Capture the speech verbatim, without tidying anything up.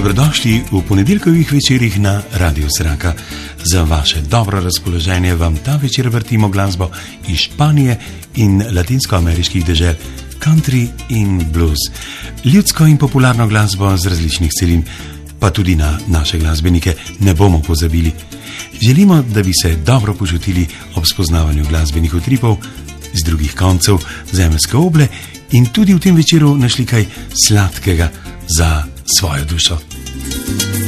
Dobrodošli v ponedeljkovih večerih na Radiu Sraka. Za vaše dobro razpoloženje vam ta večer vrtimo glasbo iz Španije in latinskoameriških dežel, country in blues, ljudsko in popularno glasbo z različnih celin, pa tudi na naše glasbenike ne bomo pozabili. Želimo, da bi se dobro počutili ob spoznavanju glasbenih utripov z drugih koncev zemeljske oble in tudi v tem večeru našli kaj sladkega za svojo dušo.